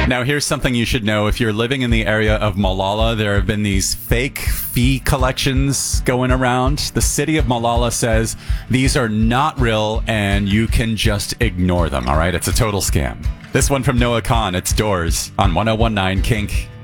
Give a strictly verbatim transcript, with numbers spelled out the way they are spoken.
Now, here's something you should know. If you're living in the area of Malala, there have been these fake fee collections going around. The city of Malala says these are not real and you can just ignore them, all right? It's a total scam. This one from Noah Khan. It's Doors on one oh one nine Kink.